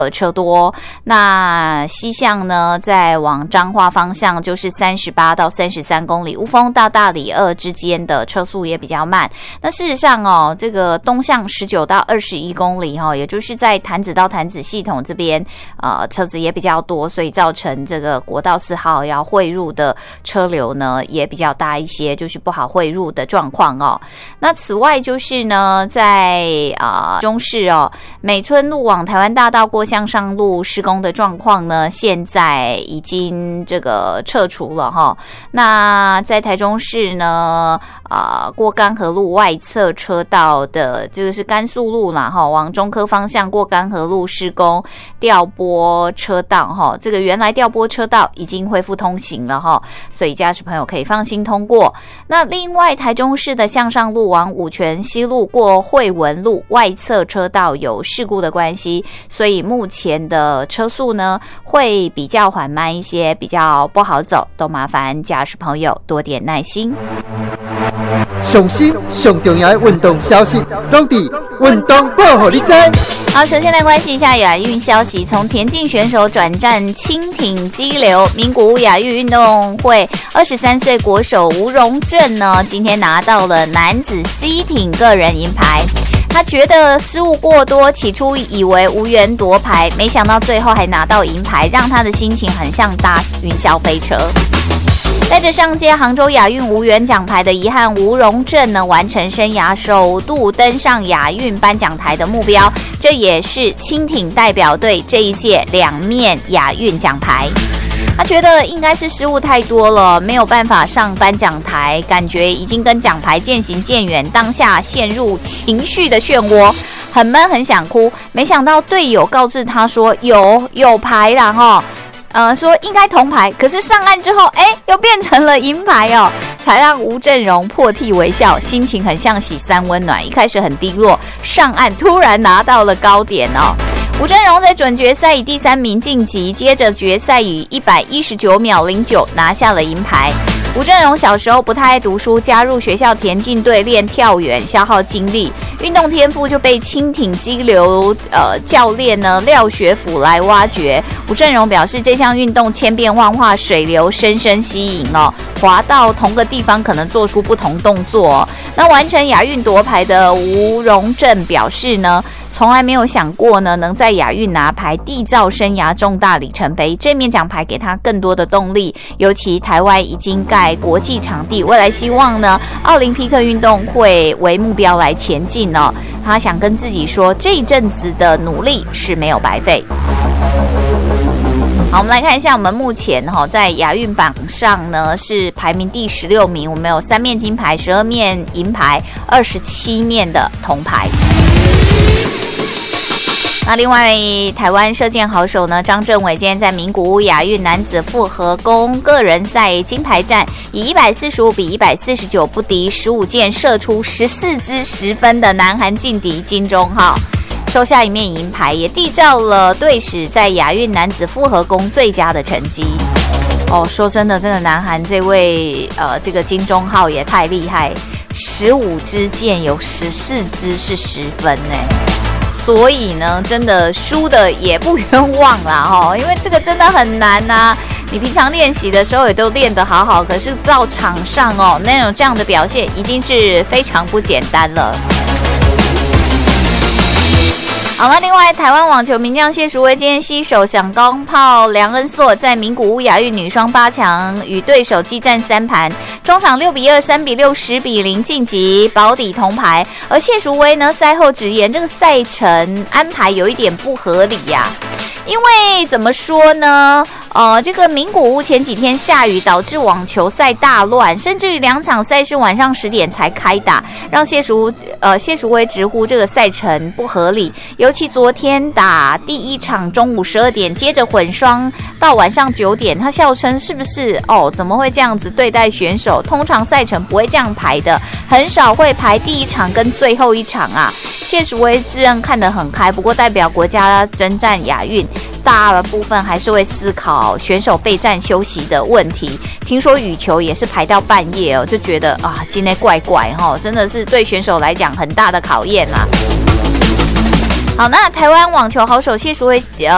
车多。那西向呢，在往彰化方向就是38到33公里，雾峰到大里2之间的车速也比较慢。那事实上哦，这个东向19到21公里也就是在潭子到潭子系统这边车子也比较多，所以造成这个国道4号要汇入的车流呢也比较大一些，就是不好汇入的状况哦。那此外就是呢，在中市美村路往台湾大道过向上路施工的状况呢，现在已经这个撤除了哈。那在台中市呢，过甘河路外侧车道的这个是甘肃路啦哈，往中科方向过甘河路施工调拨车道哈，这个原来调拨车道已经恢复通行了哈，所以驾驶朋友可以放心通过。那另外台中市的向上路往五权西路过惠文路外侧车道有事故的关系，所以目前的车速呢会比较缓慢一些，比较不好走，都麻烦驾驶朋友多点耐心。 上新上重要的运动消息，拢伫运动报互你知。 好，首先来关心一下亚运消息。从田径选手转战轻艇激流，名古屋亚运运动会23岁国手吴荣正呢，今天拿到了男子 C 艇个人银牌。他觉得失误过多，起初以为无缘夺牌，没想到最后还拿到银牌，让他的心情很像搭云霄飞车。带着上届杭州亚运无缘奖牌的遗憾，吴荣正呢完成生涯首度登上亚运颁奖台的目标，这也是轻艇代表队这一届2面亚运奖牌。他觉得应该是失误太多了，没有办法上颁奖台，感觉已经跟奖牌渐行渐远，当下陷入情绪的漩涡，很闷很想哭。没想到队友告知他说有牌啦哈。说应该铜牌，可是上岸之后，又变成了银牌哦，才让吴正荣破涕为笑，心情很像洗3温暖。一开始很低落，上岸突然拿到了高点哦。吴正荣在准决赛以第3名晋级，接着决赛以119秒09拿下了银牌。吴正荣小时候不太爱读书，加入学校田径队练跳远，消耗精力，运动天赋就被轻艇激流教练呢廖学甫来挖掘。吴正荣表示，这项运动千变万化，水流深深吸引哦，滑到同个地方可能做出不同动作哦。那完成亚运夺牌的吴荣正表示呢，从来没有想过呢能在亚运拿牌，缔造生涯重大里程碑。这面奖牌给他更多的动力，尤其台湾已经盖国际场地，未来希望呢奥林匹克运动会为目标来前进哦。他想跟自己说，这一阵子的努力是没有白费。好，我们来看一下，我们目前在亚运榜上呢是排名第16名，我们有3面金牌、12面银牌、27面的铜牌。那另外，台湾射箭好手呢张正伟今天在名古屋亚运男子复合弓个人赛金牌战，以145比149不敌15箭，射出14支10分的南韩劲敌金钟浩，收下1面银牌，也缔造了队史在亚运男子复合弓最佳的成绩。说真的，这个南韩这位这个金钟浩也太厉害，15支箭有14支是10分呢。所以呢，真的输的也不冤枉啦因为这个真的很难啊。你平常练习的时候也都练得好好，可是到场上能有这样的表现，已经是非常不简单了。好了，另外台湾网球名将谢淑薇今天携手响钢炮梁恩硕在名古屋亚运女双8强与对手激战3盘，中场6比2、3比6、10比0晋级，保底铜牌。而谢淑薇呢，赛后直言这个赛程安排有一点不合理呀。因为怎么说呢？这个名古屋前几天下雨，导致网球赛大乱，甚至于2场赛事晚上10点才开打，让谢淑薇直呼这个赛程不合理。尤其昨天打第1场中午12点，接着混双到晚上9点，他笑称是不是怎么会这样子对待选手？通常赛程不会这样排的，很少会排第1场跟最后1场啊。谢淑薇自认看得很开，不过代表国家征战亚运，大的部分还是会思考选手备战休息的问题。听说羽球也是排到半夜就觉得今天怪怪真的是对选手来讲很大的考验啦。好，那台湾网球好手谢淑薇